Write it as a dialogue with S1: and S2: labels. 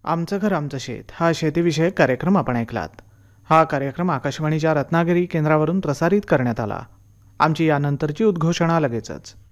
S1: आमचं घर आमचं शेत हा शेतीविषयक कार्यक्रम आपण ऐकलात. हा कार्यक्रम आकाशवाणीच्या रत्नागिरी केंद्रावरून प्रसारित करण्यात आला. आमची यानंतरची उद्घोषणा लगेचच.